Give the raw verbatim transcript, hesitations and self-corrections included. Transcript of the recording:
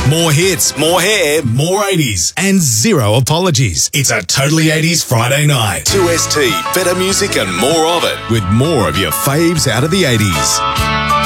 More hits, more hair, more eighties, and zero apologies. It's a Totally eighties Friday night. two S T, better music and more of it. With more of your faves out of the eighties.